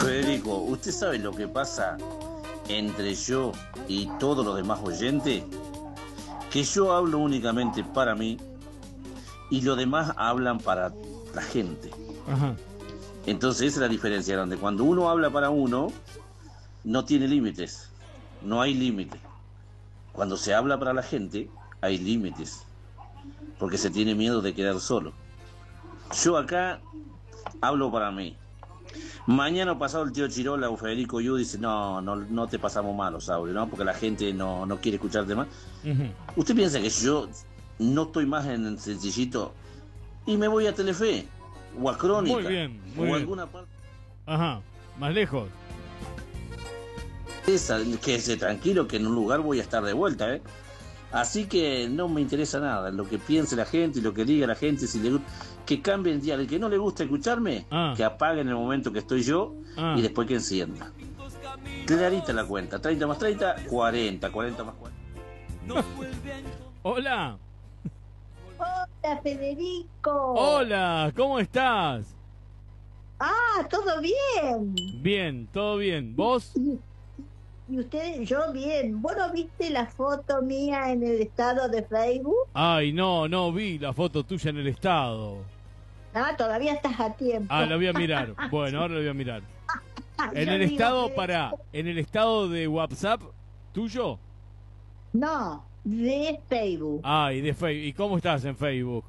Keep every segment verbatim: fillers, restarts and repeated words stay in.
Federico, ¿usted sabe lo que pasa entre yo y todos los demás oyentes? Que yo hablo únicamente para mí y los demás hablan para la gente. Ajá. Entonces esa es la diferencia grande. Cuando uno habla para uno, no tiene límites. No hay límite. Cuando se habla para la gente, hay límites. Porque se tiene miedo de quedar solo. Yo acá hablo para mí. Mañana pasado el tío Chirola o Federico Yu dice, no, no, no te pasamos mal los audios, ¿no? Porque la gente no, no quiere escucharte más. Uh-huh. ¿Usted piensa que yo no estoy más en el sencillito y me voy a Telefe o a Crónica? Muy bien, muy o bien. a alguna parte. Ajá, más lejos. Esa, quédese tranquilo que en un lugar voy a estar de vuelta, ¿eh? Así que no me interesa nada lo que piense la gente y lo que diga la gente, si le que cambie el día, el que no le gusta escucharme, ah. que apague en el momento que estoy yo ah. y después que encienda. Clarita la cuenta, treinta más treinta, cuarenta, cuarenta más cuarenta. Hola. Hola, Federico. Hola, ¿cómo estás? Ah, todo bien. Bien, todo bien. ¿Vos? Y usted, yo bien. ¿Vos no viste la foto mía en el estado de Facebook? Ay, no, no vi la foto tuya en el estado. Ah, todavía estás a tiempo. Ah, la voy a mirar. Bueno, ahora la voy a mirar. En el estado, que... para, en el estado de WhatsApp tuyo. No, de Facebook. Ay, de Facebook. ¿Y cómo estás en Facebook?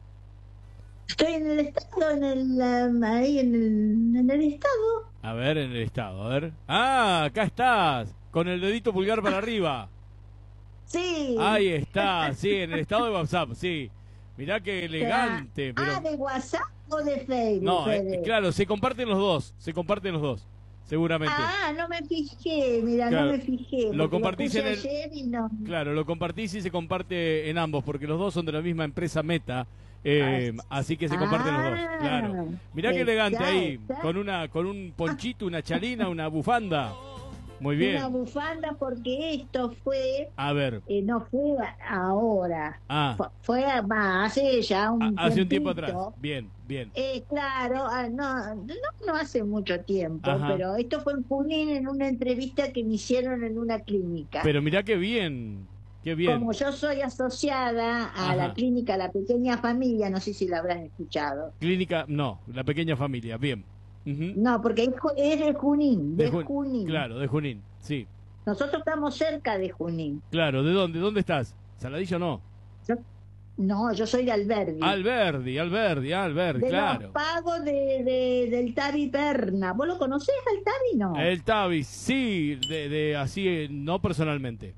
Estoy en el estado, en el, um, ahí en el, en el estado. A ver, en el estado, a ver. Ah, acá estás, con el dedito pulgar para arriba. Sí. Ahí está, sí, en el estado de WhatsApp, sí. Mirá qué elegante. Pero... Ah, ¿de WhatsApp o de Facebook? No, eh, claro, se comparten los dos, se comparten los dos, seguramente. Ah, no me fijé, mira, claro, no me fijé. Lo compartís lo en el... y no... Claro, lo compartís y se comparte en ambos, porque los dos son de la misma empresa Meta. Eh, así que se comparten ah, los dos, claro. Mirá qué elegante ahí, con una con un ponchito, una chalina, una bufanda. Muy bien. Una bufanda porque esto fue... A ver. Eh, no fue ahora. Ah. Fue, fue hace ya un a, Hace un tiempo atrás. Bien, bien. Eh, claro, no, no, no hace mucho tiempo, Ajá. pero esto fue en Junín en una entrevista que me hicieron en una clínica. Pero mirá qué bien. Qué bien. Como yo soy asociada a Ajá. la clínica La Pequeña Familia, no sé si la habrás escuchado. Clínica, no, La Pequeña Familia, bien. Uh-huh. No, porque es, es de Junín, de, de Jun... Junín. Claro, de Junín, sí. Nosotros estamos cerca de Junín. Claro, ¿de dónde? ¿Dónde estás? ¿Saladillo no? Yo... No, yo soy de Alberdi. Alberdi, Alberdi, Alberdi, de claro. Los Pagos de, de, del Tavi Perna. ¿Vos lo conocés al Tavi, no? El Tavi, sí, de, de así, no personalmente.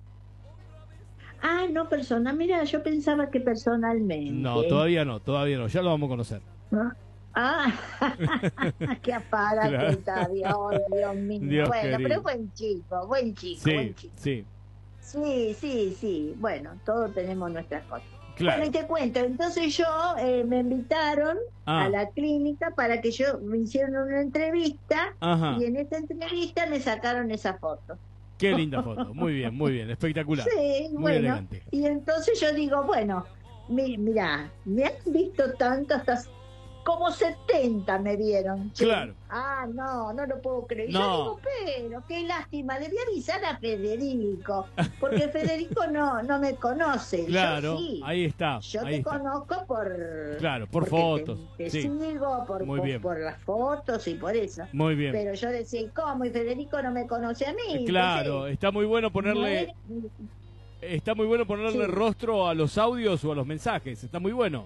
Ah, no personal. Mira, yo pensaba que personalmente. No, todavía no, todavía no. Ya lo vamos a conocer. ¿No? Ah, qué apagada claro. que está, Dios, Dios mío. Dios bueno, querido. pero buen chico, buen chico, sí, buen chico. Sí, sí, sí, sí. Bueno, todos tenemos nuestras cosas. Claro. Bueno, y te cuento, entonces yo eh, me invitaron ah. a la clínica para que yo me hicieran una entrevista Ajá. y en esa entrevista me sacaron esa foto. Qué linda foto, muy bien, muy bien, espectacular. Sí, muy bueno, elegante. Y entonces yo digo, bueno, mi, mira, me han visto tanto hasta como setenta me vieron. Che. Claro. Ah, no, no lo puedo creer. No. Yo digo, pero qué lástima, debí avisar a Federico, porque Federico no no me conoce. Claro, yo sí. ahí está. Yo ahí te está. conozco por... Claro, por fotos. Te, te sí. sigo por, Muy por, bien. por las fotos y por eso. Muy bien. Pero yo decía, ¿cómo? Y Federico no me conoce a mí. Claro, Entonces, está muy bueno ponerle... No es... Está muy bueno ponerle sí. rostro a los audios o a los mensajes. Está muy bueno.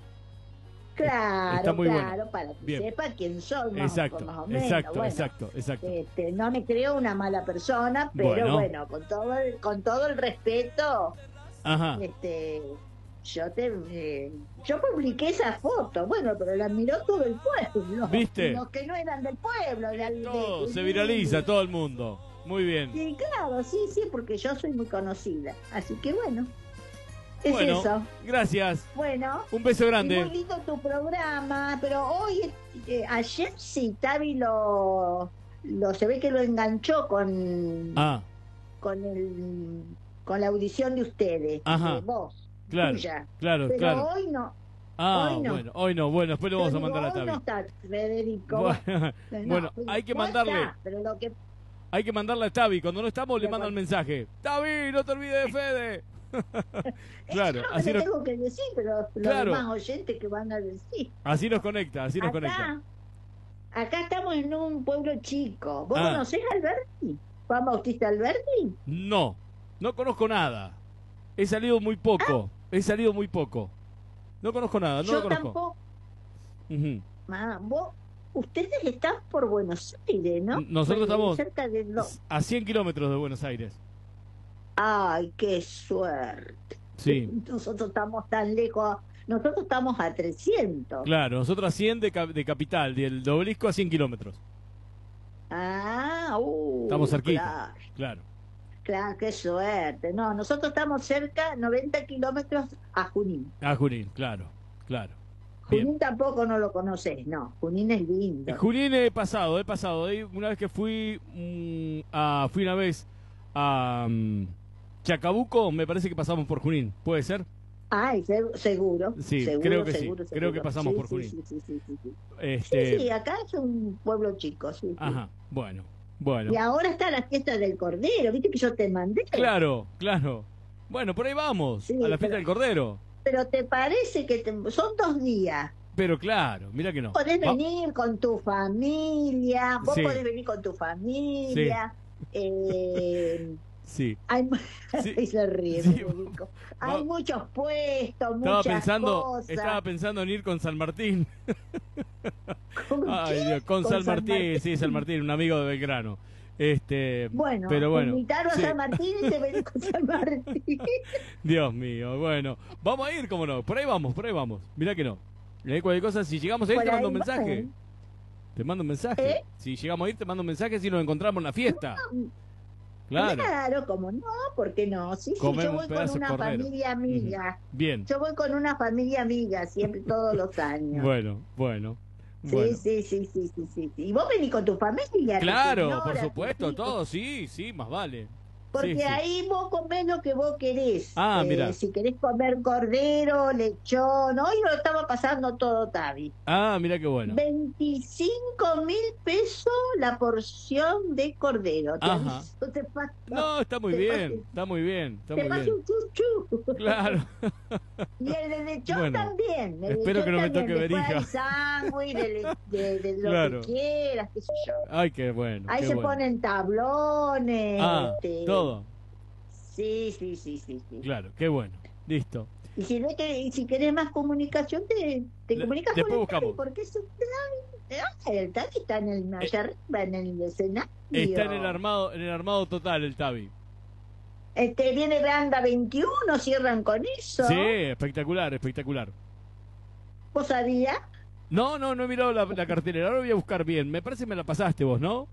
Claro, Está muy claro, bueno. para que Bien. sepa quién soy, más, exacto, más o menos. exacto, bueno, exacto, exacto. Este, no me creo una mala persona, pero bueno, bueno con todo el, con todo el respeto, Ajá. este, yo te, eh, yo publiqué esa foto, bueno, pero la miró todo el pueblo. ¿Viste? Los que no eran del pueblo, eran Todo de, se de, viraliza, de, todo el mundo. Muy bien. Sí, claro, sí, sí, porque yo soy muy conocida, así que bueno. Es bueno, eso. Gracias. Bueno. Un beso grande. Muy lindo tu programa, pero hoy, eh, ayer sí, Tavi lo, lo, se ve que lo enganchó con, ah. con el, con la audición de ustedes, Ajá. de vos, claro, tuya. Claro, pero claro. hoy no, Ah, Hoy no. bueno, hoy no. Bueno, después lo vamos Yo a mandar a digo, hoy Tavi. no está, Federico. Bueno, No, bueno, pues, hay que no mandarle, está, pero lo que hay que mandarle a Tavi. Cuando no estamos, le De manda el acuerdo. mensaje. Tavi, no te olvides de Fede. Claro, eso es lo así que nos, tengo que decir, pero los Claro. demás oyentes que van a decir. así nos conecta, así nos conecta. Acá, acá estamos en un pueblo chico. ¿Vos Ah. conocés a Alberti? ¿Juan Bautista Alberti? No, no conozco nada. He salido muy poco. He salido muy poco. No conozco nada, no Yo lo conozco. tampoco. Ujú. Ah, vos, ustedes están por Buenos Aires, ¿no? Nosotros Pues, estamos cerca de lo... a cien kilómetros de Buenos Aires. Ay, qué suerte. Sí, Nosotros estamos tan lejos. Nosotros estamos a trescientos. claro. Nosotros a cien de, cap- de capital, del Obelisco a cien kilómetros. Ah, uh, Estamos cerquita. Claro, Claro. claro, qué suerte. No, nosotros estamos cerca, noventa kilómetros a Junín. Ah, Junín, claro, claro. Bien. Junín tampoco no lo conoces, no. Junín es lindo. En Junín he pasado, he pasado. Ahí una vez que fui, mm, a, fui una vez a mm, Chacabuco, me parece que pasamos por Junín. ¿Puede ser? Ay, se- seguro. Sí, seguro, creo que sí. seguro, Creo que seguro. pasamos Sí, por sí, Junín. Sí, sí, sí, sí, sí. Este, Sí, sí, acá es un pueblo chico, sí, sí. Ajá, bueno, bueno. Y ahora está la fiesta del Cordero, ¿viste que yo te mandé? Claro, claro. Bueno, por ahí vamos, Sí, a la fiesta pero- del Cordero. Pero te parece que te- son dos días. Pero claro, mira que no. Podés Va- venir con tu familia, vos Sí. podés venir con tu familia. Eh, Sí. hay, mu- Sí. Ay, se ríe, Sí. Federico. Hay Va- muchos puestos, Estaba muchas pensando, cosas. estaba pensando en ir con San Martín. ¿Con Ay, qué? Dios, con, Con San, San Martín, Martín. sí, San Martín, un amigo de Belgrano. Este, Bueno, pero bueno, invitaron sí. a San Martín y te venís con San Martín. Dios mío, bueno, vamos a ir, cómo no, por ahí vamos, por ahí vamos. Mirá que no. Eh, cualquier cosa, si llegamos a ir, Por te mando ahí un mensaje. van. Te mando un mensaje. ¿Eh? Si llegamos a ir, te mando un mensaje si nos encontramos en la fiesta. Claro, Claro, como no, ¿por qué no? Sí, sí, Comer yo un voy con pedazo de una cordero. familia amiga. bien. Yo voy con una familia amiga siempre, todos los años. Bueno, bueno. Sí, bueno. sí, sí, sí, sí, sí, sí. Y vos venís con tu familia. tu Claro, señora, por tus supuesto, hijos, todo, sí, sí, más vale. Porque Sí, sí. ahí vos comés lo que vos querés. Ah, Eh, mirá. Si querés comer cordero, lechón, hoy lo estaba pasando todo, Tavi. Ah, mira qué bueno. veinticinco mil pesos la porción de cordero. Te Ajá. aviso, te paso- No, está muy te bien, paso- está muy bien, está te muy paso bien. un chuchu. Claro. Y el de lechón Bueno, también. el espero lechón que no me también. toque Después verija. hay sándwich, de, le- de- de lo Claro. que quieras, qué sé yo. Ay, qué bueno. Ahí qué se bueno. ponen tablones. Ah, este, todo. Sí, sí, sí, sí, sí. Claro, qué bueno. Listo. Y si, no que, y si querés más comunicación, te, te Le- comunicas después con el buscamos. Tati, porque es un Tati. Ah, el Tati está en el, allá arriba, en el escenario. Está en el armado, en el armado total el Tavi. Este, viene Banda veintiuno, cierran con eso. Sí, espectacular, espectacular. ¿Vos sabías? No, no, no he mirado la, la cartelera. Ahora voy a buscar bien. Me parece que me la pasaste vos, ¿no?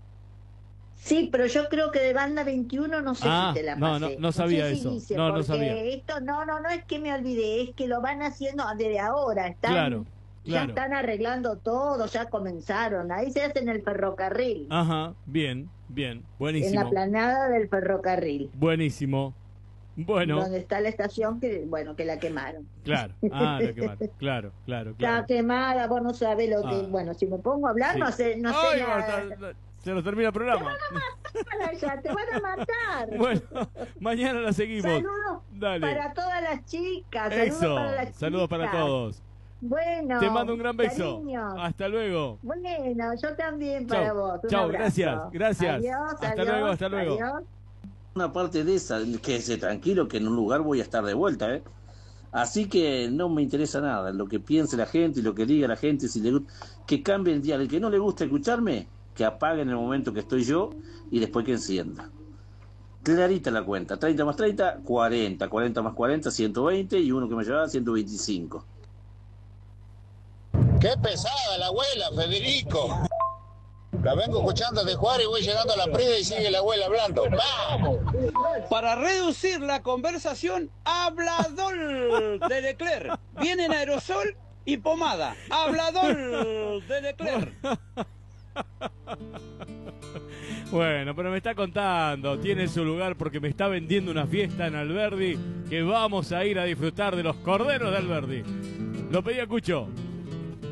Sí, pero yo creo que de Banda veintiuno no sé Ah, si te la no, pasé. no, no sabía sé si eso. dice, No, no porque sabía. Esto, no, no, no es que me olvidé, es que lo van haciendo desde ahora. Están, Claro, Ya claro. están arreglando todo, ya comenzaron. Ahí se hace en el ferrocarril, Ajá, bien, bien. en la Buenísimo. planada del ferrocarril. Buenísimo. Bueno, Donde está la estación que, bueno, que la quemaron. claro. Ah, lo que mal. Claro, claro, Está claro. quemada, vos no sabés lo que... Ah. Bueno, si me pongo a hablar, Sí. no sé, no sé Ay, nada. basta, se nos termina el programa. Ya, te van a matar. Bueno, mañana la seguimos. Saludos Dale. para todas las chicas. Saludos Eso. para las Saludos para chicas. todos. Bueno. Te mando un gran beso. cariño. Hasta luego. Bueno, yo también para Chau. vos. Un Chau, abrazo. gracias, gracias. Adiós, Hasta adiós, luego, hasta luego. adiós. Una parte de esa, quédese tranquilo que en un lugar voy a estar de vuelta, ¿eh? Así que no me interesa nada, lo que piense la gente y lo que diga la gente, si le gu- que cambie el día. El que no le gusta escucharme, que apague en el momento que estoy yo y después que encienda. Clarita la cuenta, treinta más treinta, cuarenta, cuarenta más cuarenta, ciento veinte y uno que me llevaba, ciento veinticinco. Qué pesada la abuela, Federico. La vengo escuchando de Juárez y voy llegando a la prida y sigue la abuela hablando. ¡Vamos! Para reducir la conversación, hablador de Leclerc. Vienen aerosol y pomada. Hablador de Leclerc. Bueno, pero me está contando, tiene su lugar porque me está vendiendo una fiesta en Alberdi que vamos a ir a disfrutar de los corderos de Alberdi. Lo pedía Cucho.